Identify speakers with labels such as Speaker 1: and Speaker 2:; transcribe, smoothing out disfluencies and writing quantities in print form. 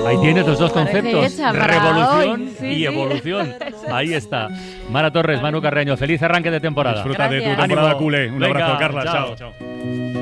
Speaker 1: Ahí tienes los dos
Speaker 2: Parece
Speaker 1: conceptos,
Speaker 2: hecha para
Speaker 1: revolución
Speaker 2: hoy. Sí,
Speaker 1: y
Speaker 2: sí.
Speaker 1: evolución. Ahí está. Mara Torres, Manu Carreño, feliz arranque de temporada.
Speaker 3: Disfruta de tu
Speaker 2: Gracias.
Speaker 3: temporada
Speaker 1: Ánimo.
Speaker 3: culé. Un
Speaker 1: Venga,
Speaker 3: abrazo, Carla.
Speaker 1: chao.
Speaker 3: Chao.